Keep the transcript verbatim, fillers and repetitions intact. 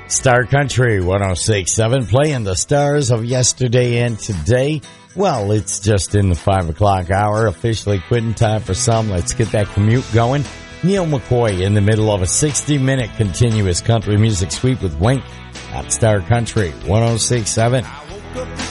Star Country one oh six point seven, playing the stars of yesterday and today. Well, it's just in the five o'clock hour, officially quitting time for some. Let's get that commute going. Neil McCoy in the middle of a sixty-minute continuous country music sweep with Wink at Star Country one oh six point seven.